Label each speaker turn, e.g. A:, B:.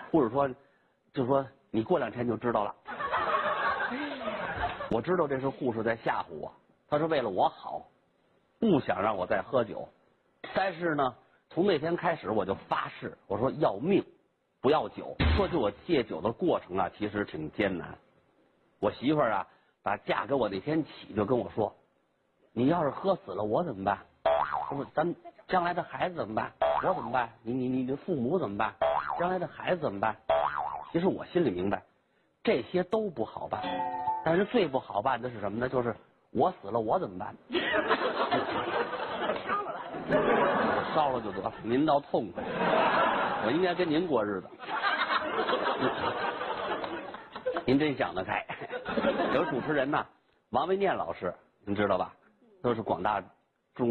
A: 护士说，就说你过2天就知道了。我知道这是护士在吓唬我，他是为了我好，不想让我再喝酒。但是呢，从那天开始我就发誓，我说要命不要酒。说起我戒酒的过程啊，其实挺艰难。我媳妇儿啊，打嫁给我那天起就跟我说，你要是喝死了我怎么办？他说咱将来的孩子怎么办？我怎么办？你的父母怎么办？将来的孩子怎么办？其实我心里明白，这些都不好办，但是最不好办的是什么呢？就是我死了我怎么办？烧了就得了，您倒痛快，我应该跟您过日子。您真想得开。有主持人呐，王维念老师，您知道吧？都是广大